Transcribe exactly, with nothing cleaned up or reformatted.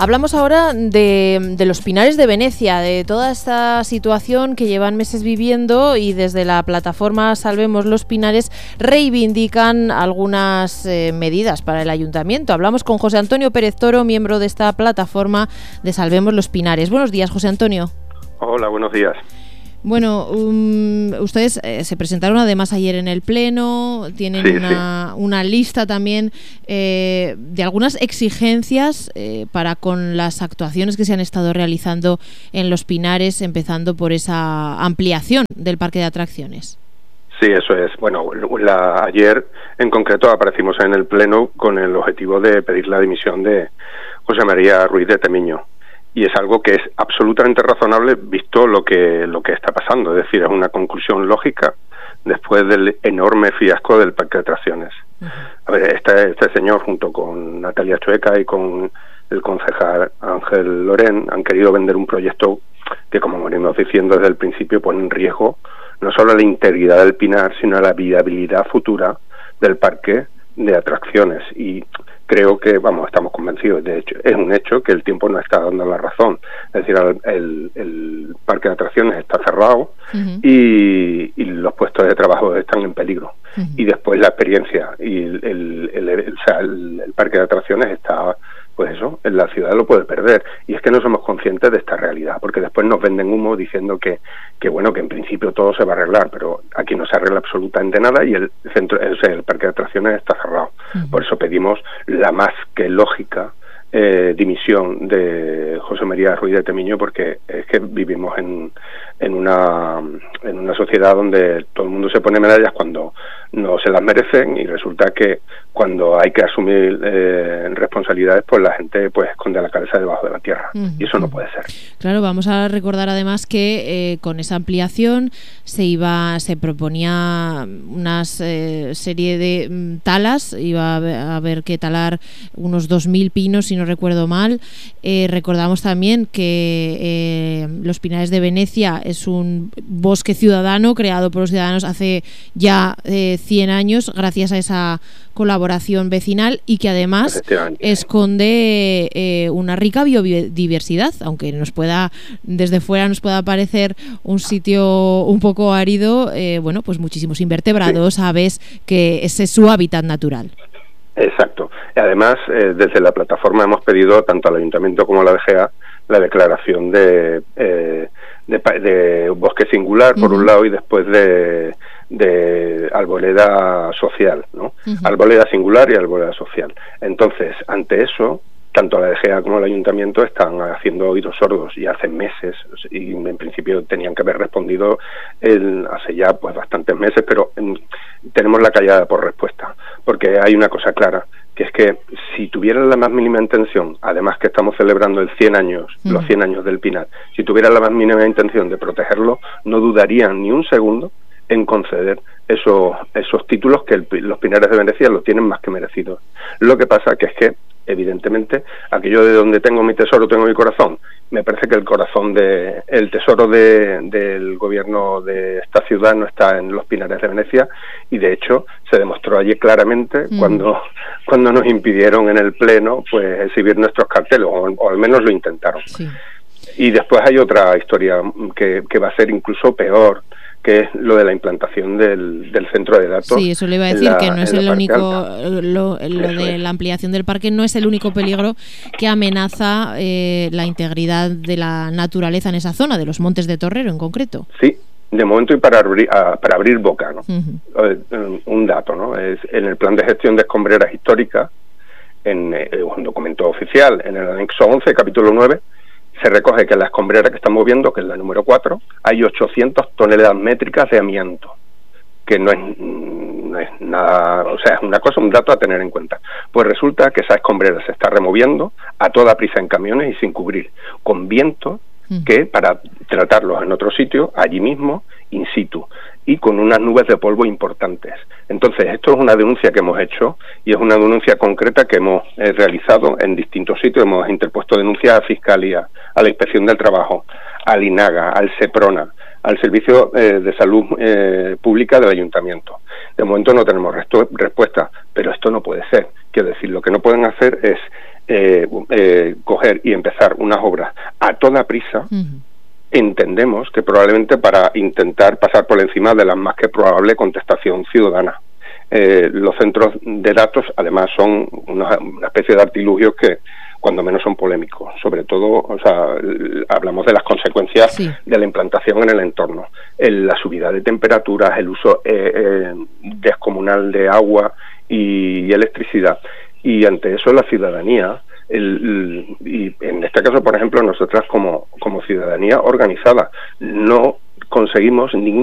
Hablamos ahora de, de los Pinares de Venecia, de toda esta situación que llevan meses viviendo, y desde la plataforma Salvemos los Pinares reivindican algunas eh, medidas para el ayuntamiento. Hablamos con José Antonio Pérez Toro, miembro de esta plataforma de Salvemos los Pinares. Buenos días, José Antonio. Hola, buenos días. Bueno, um, ustedes eh, se presentaron además ayer en el Pleno, tienen sí, una, sí. una lista también eh, de algunas exigencias eh, para con las actuaciones que se han estado realizando en los Pinares, empezando por esa ampliación del parque de atracciones. Sí, eso es. Bueno, la, ayer en concreto aparecimos en el Pleno con el objetivo de pedir la dimisión de José María Ruiz de Temiño. Y es algo que es absolutamente razonable visto lo que lo que está pasando. Es decir, es una conclusión lógica después del enorme fiasco del parque de atracciones. Uh-huh. A ver, este, este señor, junto con Natalia Chueca y con el concejal Ángel Lorén, han querido vender un proyecto que, como venimos diciendo desde el principio, pone en riesgo no solo la integridad del Pinar, sino la viabilidad futura del parque de atracciones. Y creo que, vamos, estamos convencidos, de hecho, es un hecho que el tiempo nos está dando la razón. Es decir, el, el, el parque de atracciones está cerrado uh-huh. y, y los puestos de trabajo están en peligro. Uh-huh. Y después la experiencia y el, el, el, el, o sea, el, el parque de atracciones está, pues eso, en la ciudad lo puede perder. Y es que no somos conscientes de esta realidad, porque después nos venden humo diciendo que, que bueno, que en principio todo se va a arreglar, pero aquí no se arregla absolutamente nada y el centro, o sea, el parque de atracciones está cerrado. Uh-huh. Por eso pedimos la más que lógica eh, dimisión de José María Ruiz de Temiño, porque es que vivimos en, en una en una sociedad donde todo el mundo se pone medallas cuando no se las merecen, y resulta que cuando hay que asumir eh, responsabilidades, pues la gente pues esconde la cabeza debajo de la tierra. Uh-huh. Y eso no puede ser. Claro, vamos a recordar además que eh, con esa ampliación se iba se proponía una eh, serie de mm, talas, iba a haber que talar unos dos mil pinos, si no recuerdo mal. Eh, recordamos también que eh, los Pinares de Venecia es un bosque ciudadano creado por los ciudadanos hace ya eh, cien años, gracias a esa colaboración vecinal, y que además esconde eh, una rica biodiversidad, aunque nos pueda desde fuera nos pueda parecer un sitio un poco árido, eh, bueno, pues muchísimos invertebrados, sí. aves, que ese es su hábitat natural. Exacto. Y además, eh, desde la plataforma hemos pedido tanto al Ayuntamiento como a la D G A la declaración de, eh, de, de bosque singular, por uh-huh. un lado, y después de de arboleda social, ¿no? Uh-huh. Arboleda singular y arboleda social. Entonces, ante eso, tanto la D G A como el Ayuntamiento están haciendo oídos sordos, y hace meses, y en principio tenían que haber respondido el, hace ya pues bastantes meses, pero en, tenemos la callada por respuesta, porque hay una cosa clara, que es que si tuvieran la más mínima intención, además que estamos celebrando el cien años, uh-huh. los cien años del Pinar, si tuvieran la más mínima intención de protegerlo, no dudarían ni un segundo en conceder esos esos títulos que el, los Pinares de Venecia lo tienen más que merecidos. Lo que pasa que es que, evidentemente, aquello de donde tengo mi tesoro, tengo mi corazón. Me parece que el corazón de el tesoro de, del gobierno de esta ciudad no está en los Pinares de Venecia, y de hecho se demostró allí claramente mm. cuando cuando nos impidieron en el Pleno pues exhibir nuestros carteles, o, o al menos lo intentaron. Sí. Y después hay otra historia que, que va a ser incluso peor, que es lo de la implantación del, del centro de datos. Sí, eso le iba a decir, la, que no es el único, lo, lo de es. la ampliación del parque no es el único peligro que amenaza eh, la integridad de la naturaleza en esa zona, de los Montes de Torrero en concreto. Sí, de momento, y para abrir, a, para abrir boca, ¿no? Uh-huh. Un dato, ¿no? Es en el plan de gestión de escombreras históricas, en eh, un documento oficial, en el anexo once, capítulo nueve, se recoge que en la escombrera que estamos viendo, que es la número cuatro, hay ochocientas toneladas métricas de amianto, que no es, no es nada, o sea, es una cosa, un dato a tener en cuenta. Pues resulta que esa escombrera se está removiendo a toda prisa en camiones y sin cubrir, con viento, que para tratarlos en otro sitio, allí mismo, in situ, y con unas nubes de polvo importantes. Entonces, esto es una denuncia que hemos hecho, y es una denuncia concreta que hemos eh, realizado en distintos sitios. Hemos interpuesto denuncias a Fiscalía, a la Inspección del Trabajo, al INAGA, al SEPRONA, al Servicio eh, de Salud eh, Pública del Ayuntamiento. De momento no tenemos resto, respuesta, pero esto no puede ser. Quiero decir, lo que no pueden hacer es eh, eh, coger y empezar unas obras a toda prisa, uh-huh. entendemos que probablemente para intentar pasar por encima de la más que probable contestación ciudadana. Eh, los centros de datos, además, son una, una especie de artilugios que, cuando menos, son polémicos. Sobre todo, o sea, hablamos de las consecuencias sí. de la implantación en el entorno. El, la subida de temperaturas, el uso eh, eh, descomunal de agua y, y electricidad. Y ante eso la ciudadanía, el, el, y en este caso, por ejemplo, nosotras como, como ciudadanía organizada, no conseguimos ningún